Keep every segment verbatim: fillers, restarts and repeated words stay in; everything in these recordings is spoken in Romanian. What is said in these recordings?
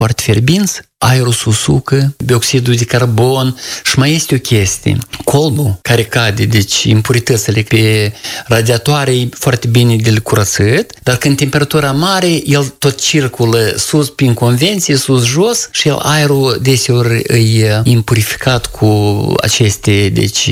foarte fierbinți, aerul se usucă, dioxidul de carbon și mai este o chestie. Colbul care cade, deci impuritățile pe radiatoare e foarte bine de curățat, dar când temperatura mare, el tot circulă sus prin convenție, sus-jos și el, aerul deseori e impurificat cu aceste, deci,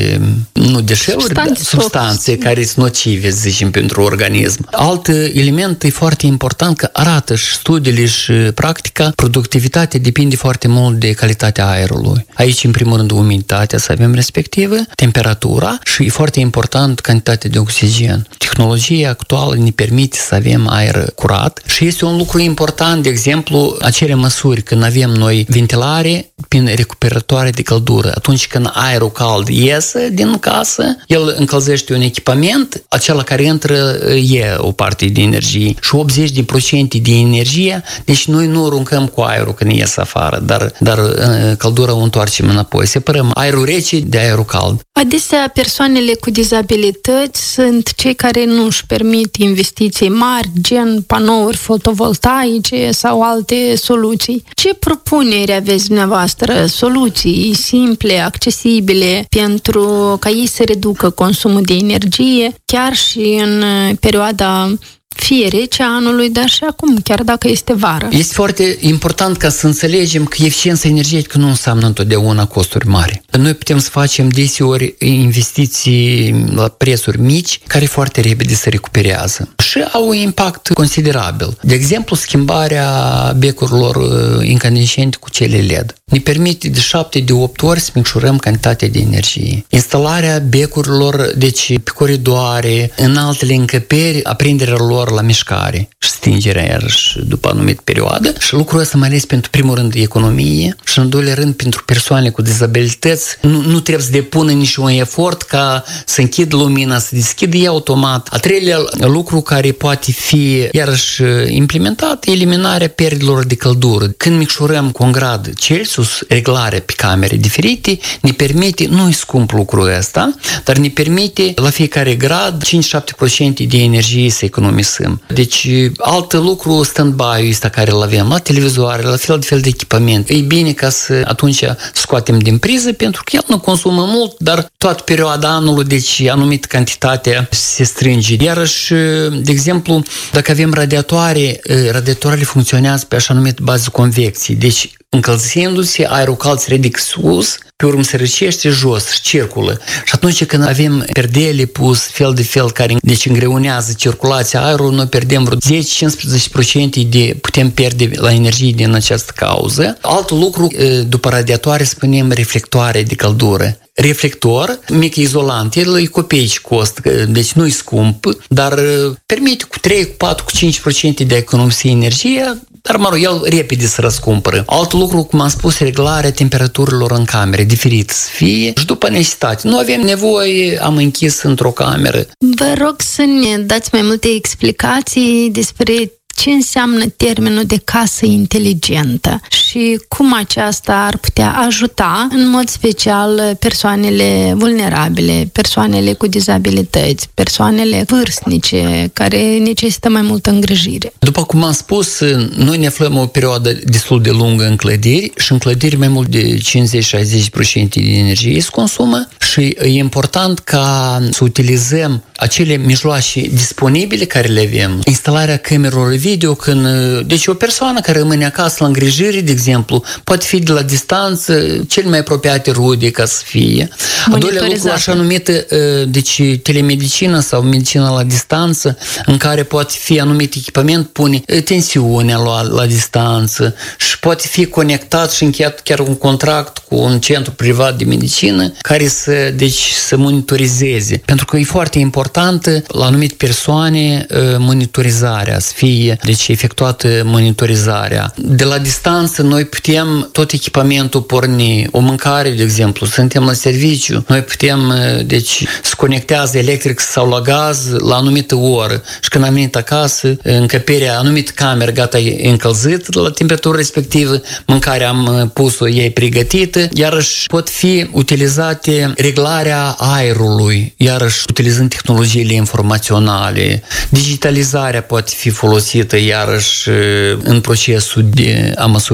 nu deșeuri, substanțe, dar substanțe care sunt nocive, zicem, pentru organism. Alt element e foarte important că arată și studiile și practica, productivitatea depinde foarte mult de calitatea aerului. Aici, în primul rând, umiditatea să avem respectivă, temperatura și e foarte important cantitatea de oxigen. Tehnologia actuală ne permite să avem aer curat și este un lucru important, de exemplu, acele măsuri când avem noi ventilare prin recuperatoare de căldură. Atunci când aerul cald iese din casă, el încălzește un echipament, acela care intră e o parte de energie și optzeci la sută de energie, deci noi nu aruncăm cu aerul când iese afară, dar, dar căldura o întoarcem înapoi. Separăm aerul rece de aerul cald. Adesea persoanele cu dizabilități sunt cei care nu își permit investiții mari, gen panouri fotovoltaice sau alte soluții. Ce propuneri aveți dumneavoastră? Soluții simple, accesibile, pentru ca ei să reducă consumul de energie, chiar și în perioada fie rece anului, dar și acum, chiar dacă este vară. Este foarte important ca să înțelegem că eficiența energetică nu înseamnă întotdeauna costuri mari. Noi putem să facem deseori investiții la prețuri mici, care foarte repede se recuperează și au un impact considerabil. De exemplu, schimbarea becurilor incandescente cu cele L E D ne permite de șapte de opt ori să micșorăm cantitatea de energie. Instalarea becurilor, deci pe coridoare, în altele încăperi, aprinderea lor la mișcare și stingerea iarăși după anumită perioadă și lucrul ăsta mai ales pentru primul rând economie și în doilea rând pentru persoane cu dizabilități nu, nu trebuie să depună niciun efort ca să închid lumina, să deschidă ea automat. A treilea lucru care poate fi iarăși implementat, eliminarea pierderilor de căldură. Când micșorăm cu un grad Celsius, reglarea pe camere diferite, ne permite, nu e scump lucrul ăsta, dar ne permite la fiecare grad cinci-șapte la sută de energie să economisim. Deci, alt lucru, stand-by-ul ăsta care îl avem la televizoare, la fel de fel de echipament. E bine ca să atunci scoatem din priză, pentru că el nu consumă mult, dar toată perioada anului, deci anumită cantitate se strânge. Iarăși, de exemplu, dacă avem radiatoare, radiatoarele funcționează pe așa numit bază convecție. Deci, încălzindu-se, aerul cald se ridică sus, pe urmă se răcește jos și circulă. Și atunci când avem perdele pus fel de fel care deci îngreunează circulația aerului, noi pierdem vreo zece-cincisprezece la sută de putem pierde la energie din această cauză. Alt lucru, după radiatoare, spunem reflectoare de căldură. Reflector, mic izolant, el e copeici costă, deci nu e scump, dar permite cu trei, cu patru, cu cinci la sută de a economisi energie, dar, mă rog, el repede se răscumpără. Alt lucru, cum am spus, reglarea temperaturilor în camere, diferit să fie și după necesitate. Nu avem nevoie, am închis într-o cameră. Vă rog să ne dați mai multe explicații despre ce înseamnă termenul de casă inteligentă și cum aceasta ar putea ajuta în mod special persoanele vulnerabile, persoanele cu dizabilități, persoanele vârstnice care necesită mai multă îngrijire. După cum am spus, noi ne aflăm o perioadă destul de lungă în clădiri și în clădiri mai mult de cincizeci-șaizeci la sută de energie se consumă și e important ca să utilizăm acele mijloace disponibile care le avem. Instalarea camerelor video, când, deci o persoană care rămâne acasă la îngrijire, de exemplu, poate fi de la distanță, cel mai apropiate rude ca să fie. A doilea lucru, așa numită, deci telemedicină sau medicină la distanță, în care poate fi anumit echipament, pune tensiunea la, la distanță și poate fi conectat și încheiat chiar un contract cu un centru privat de medicină care să, deci, să monitorizeze. Pentru că e foarte importantă la anumite persoane monitorizarea, să fie deci efectuată monitorizarea. De la distanță noi noi putem tot echipamentul porni, o mâncare, de exemplu, suntem la serviciu, noi putem, deci, se conectează electric sau la gaz la anumită oră și când am venit acasă, încăperea, anumită cameră, gata, e încălzit la temperatură respectivă, mâncarea am pus-o, e pregătită, iarăși pot fi utilizate reglarea aerului, iarăși utilizând tehnologiile informaționale, digitalizarea poate fi folosită, iarăși, în procesul de a măsura